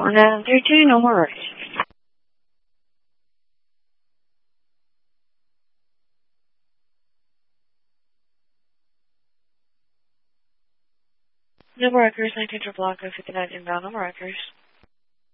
No, there are two, no worries. No workers, 19 to block 59 inbound, no workers.